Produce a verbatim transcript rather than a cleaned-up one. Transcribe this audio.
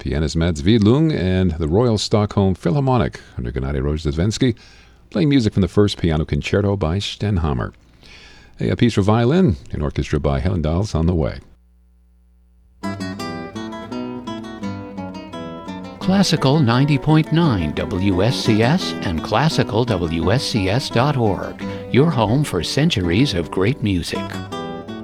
Pianist Mads Widlung and the Royal Stockholm Philharmonic under Gennady Rozhdestvensky, playing music from the first piano concerto by Stenhammar. A, a piece for violin and orchestra by Helendals on the way. Classical ninety point nine W S C S and classical W S C S dot org, your home for centuries of great music.